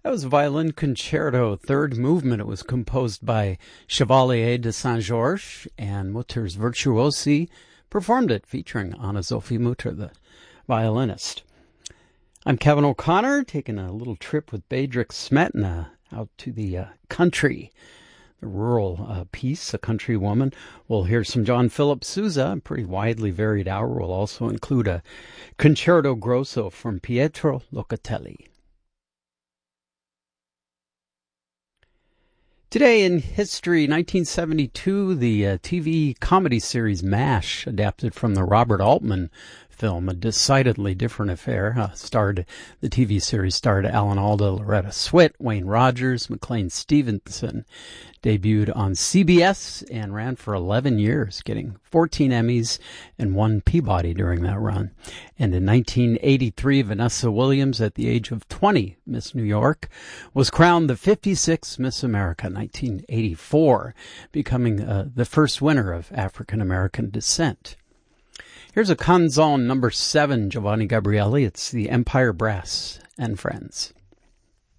That was Violin Concerto, third movement. It was composed by Chevalier de Saint-Georges, and Mutter's Virtuosi performed it, featuring Anna-Sophie Mutter, the violinist. I'm Kevin O'Connor, taking a little trip with Bedřich Smetana out to the country, the rural piece, A Country Woman. We'll hear some John Philip Sousa, a pretty widely varied hour. We'll also include a Concerto Grosso from Pietro Locatelli. Today in history, 1972, the TV comedy series MASH, adapted from the Robert Altman film, a decidedly different affair. The TV series starred Alan Alda, Loretta Swit, Wayne Rogers, McLean Stevenson. Debuted on CBS and ran for 11 years, getting 14 Emmys and 1 Peabody during that run. And in 1983, Vanessa Williams, at the age of 20, Miss New York, was crowned the 56th Miss America, 1984, becoming the first winner of African-American descent. Here's a canzone number 7, Giovanni Gabrieli. It's the Empire Brass and Friends.